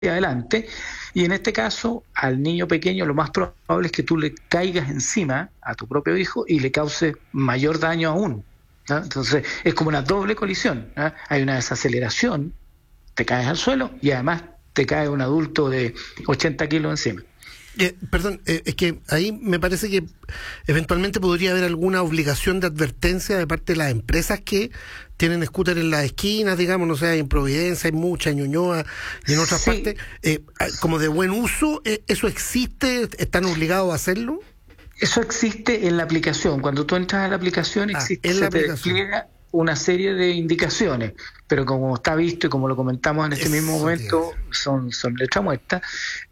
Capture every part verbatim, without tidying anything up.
adelante, y en este caso al niño pequeño lo más probable es que tú le caigas encima a tu propio hijo y le cause mayor daño aún, ¿no? Entonces es como una doble colisión, ¿no? Hay una desaceleración, te caes al suelo y además te cae un adulto de ochenta kilos encima. Eh, perdón, eh, es que ahí me parece que eventualmente podría haber alguna obligación de advertencia de parte de las empresas que tienen scooter en las esquinas, digamos, no sé, hay en Providencia, hay mucha, en Ñuñoa y en otras Sí. partes, eh, como de buen uso. eh, ¿Eso existe? ¿Están obligados a hacerlo? Eso existe en la aplicación. Cuando tú entras a la aplicación, Ah, existe, en la se te aplicación. despliega una serie de indicaciones, pero como está visto y como lo comentamos en este Eso mismo te momento, iba a son, son letra muerta.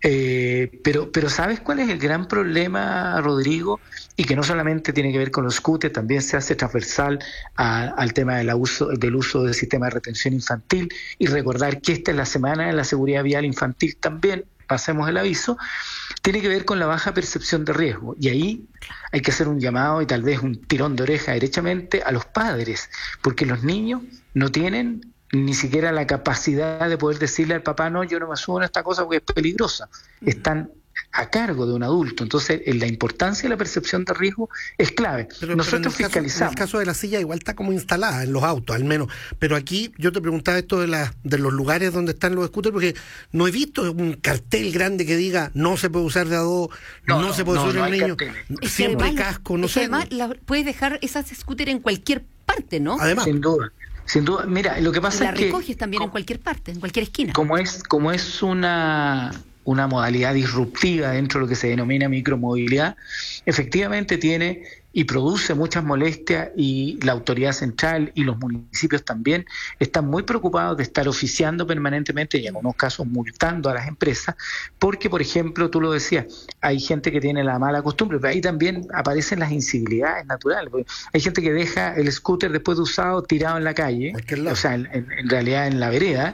Eh, pero, pero ¿sabes cuál es el gran problema, Rodrigo? Y que no solamente tiene que ver con los scooters, también se hace transversal a- al tema del uso, del uso del sistema de retención infantil, y recordar que esta es la semana de la seguridad vial infantil también, pasemos el aviso, tiene que ver con la baja percepción de riesgo. Y ahí hay que hacer un llamado y tal vez un tirón de oreja derechamente a los padres, porque los niños no tienen ni siquiera la capacidad de poder decirle al papá, no, yo no me subo en esta cosa porque es peligrosa. Están a cargo de un adulto. Entonces, en la importancia de la percepción de riesgo es clave. Pero, Nosotros pero en el caso, en fiscalizamos. el caso de la silla igual está como instalada en los autos, al menos. Pero aquí yo te preguntaba esto de, la, de los lugares donde están los scooters, porque no he visto un cartel grande que diga no se puede usar de a dos, no, No, no, se puede no, subir no un hay niño, carteles. Es que siempre además- casco, no es que sé. además la- puedes dejar esas scooters en cualquier parte, ¿no? Además, Sin duda. Sin duda. Mira, lo que Y pasa la es que recoges también en cualquier parte, en cualquier esquina. como es, como es una, una modalidad disruptiva dentro de lo que se denomina micromovilidad, efectivamente tiene y produce muchas molestias, y la autoridad central y los municipios también están muy preocupados de estar oficiando permanentemente y en algunos casos multando a las empresas, porque, por ejemplo, tú lo decías, hay gente que tiene la mala costumbre, pero ahí también aparecen las incivilidades naturales, porque hay gente que deja el scooter después de usado tirado en la calle, Cualquier lado. o sea, en, en- en realidad en la vereda,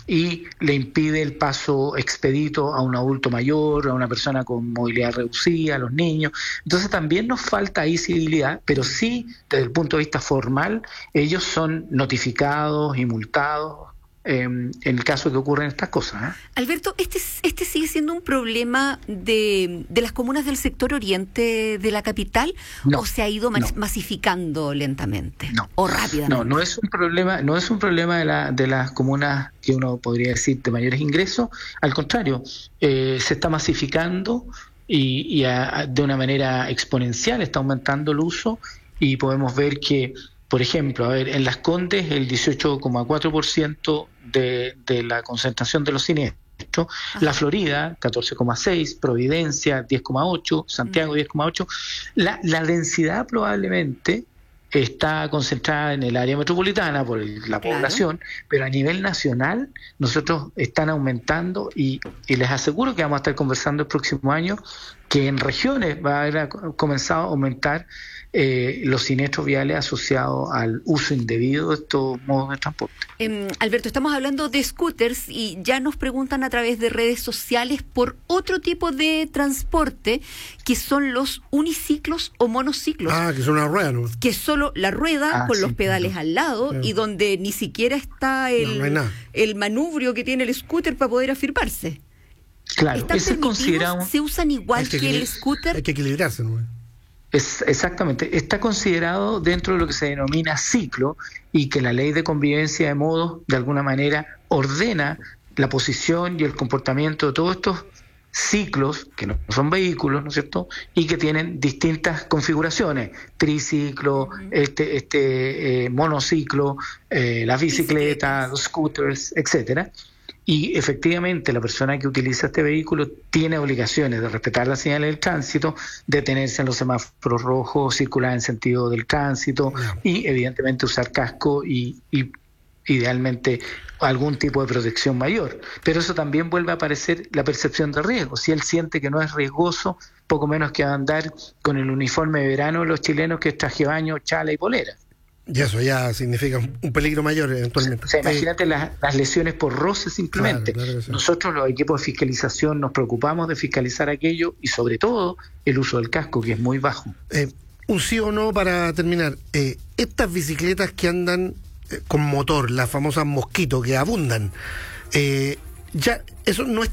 y le impide el paso expedito a un adulto mayor, a una persona con movilidad reducida, a los niños. Entonces también nos falta ahí civilidad, pero sí, desde el punto de vista formal, ellos son notificados y multados eh, en el caso que ocurren estas cosas, ¿eh? Alberto, este, este sigue siendo un problema de, de las comunas del sector oriente de la capital, No, o se ha ido mas- no. masificando lentamente No. o rápidamente. No, no es un problema, no es un problema de, la, de las comunas que uno podría decir de mayores ingresos. Al contrario, eh, se está masificando y, y a- a- de una manera exponencial está aumentando el uso, y podemos ver que, por ejemplo, a ver, en Las Condes el dieciocho coma cuatro por ciento de, de la concentración de los siniestros, Ajá. la Florida catorce coma seis, Providencia diez coma ocho, Santiago diez coma ocho. La, la densidad probablemente está concentrada en el área metropolitana por el- la Claro. población, pero a nivel nacional nosotros están aumentando, y, y les aseguro que vamos a estar conversando el próximo año que en regiones va a haber ac- comenzado a aumentar eh, los siniestros viales asociados al uso indebido de estos modos de transporte. Em, Alberto, estamos hablando de scooters y ya nos preguntan a través de redes sociales por otro tipo de transporte, que son los uniciclos o monociclos. ah, que son una rueda, ¿no? Que es solo la rueda Ah, con sí, los pedales no. al lado, Claro. y donde ni siquiera está el, No, no hay nada. el manubrio que tiene el scooter para poder afirmarse. Claro, ¿Están ese es permitidos? considerado un- ¿Se usan igual Hay que, que el equili- scooter? Hay que equilibrarse, ¿no? Es, exactamente, está considerado dentro de lo que se denomina ciclo, y que la ley de convivencia de modos de alguna manera ordena la posición y el comportamiento de todos estos ciclos, que no son vehículos, ¿no es cierto?, y que tienen distintas configuraciones, triciclo, este, este eh, monociclo, eh, las bicicletas, Bicicletas. los scooters, etcétera. Y efectivamente la persona que utiliza este vehículo tiene obligaciones de respetar las señales del tránsito, detenerse en los semáforos rojos, circular en sentido del tránsito y evidentemente usar casco y, y idealmente algún tipo de protección mayor. Pero eso también vuelve a aparecer la percepción de riesgo. Si él siente que no es riesgoso, poco menos que va a andar con el uniforme de verano de los chilenos, que es traje de baño, chala y polera. Y eso ya significa un, un peligro mayor eventualmente. O sea, Eh, imagínate las, las lesiones por roce simplemente. Claro, claro que sí. Nosotros, los equipos de fiscalización, nos preocupamos de fiscalizar aquello, y sobre todo el uso del casco, que es muy bajo. Eh, un sí o no para terminar. Eh, estas bicicletas que andan eh, con motor, las famosas mosquitos que abundan, eh, ya eso no es